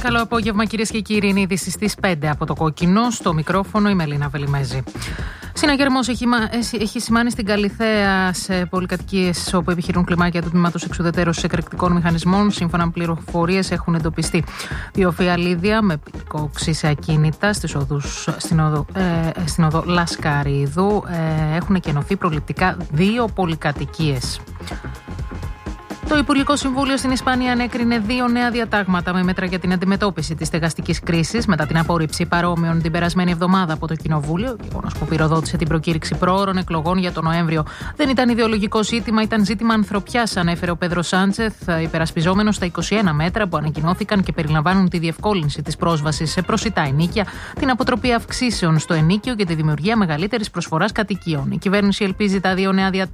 Καλό απόγευμα, κυρίες και κύριοι. Είναι ειδήσεις στις 5 από το Κόκκινο. Στο μικρόφωνο η Μελίνα Βελιμέζη. Συναγερμός έχει σημάνει στην Καλιθέα σε πολυκατοικίες όπου επιχειρούν κλιμάκια του τμήματος εξουδετερώσεως εκρηκτικών μηχανισμών. Σύμφωνα με πληροφορίες, έχουν εντοπιστεί 2 φιαλίδια με πυρκόξη σε ακίνητα στην οδό Λασκαρίδου. Έχουν εκενωθεί προληπτικά 2 πολυκατοικίες. Το Υπουργικό Συμβούλιο στην Ισπανία ανέκρινε 2 νέα διατάγματα με μέτρα για την αντιμετώπιση της στεγαστικής κρίσης μετά την απόρριψη παρόμοιων την περασμένη εβδομάδα από το Κοινοβούλιο. Γεγονός που πυροδότησε την προκήρυξη προώρων εκλογών για τον Νοέμβριο. Δεν ήταν ιδεολογικό ζήτημα, ήταν ζήτημα ανθρωπιάς, ανέφερε ο Πέδρο Σάντσεθ, υπερασπιζόμενος τα 21 μέτρα που ανακοινώθηκαν και περιλαμβάνουν τη διευκόλυνση της πρόσβασης σε προσιτά ενοίκια, την αποτροπή αυξήσεων στο ενίκιο και τη δημιουργία μεγαλύτερης προσφοράς κατοικιών. Η κυβέρνηση ελπίζει τα 2 νέα διατάγματα